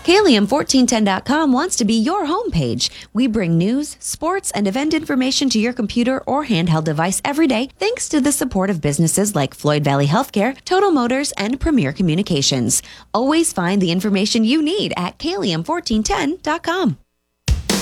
Kalium1410.com wants to be your homepage. We bring news, sports, and event information to your computer or handheld device every day thanks to the support of businesses like Floyd Valley Healthcare, Total Motors, and Premier Communications. Always find the information you need at Kalium1410.com.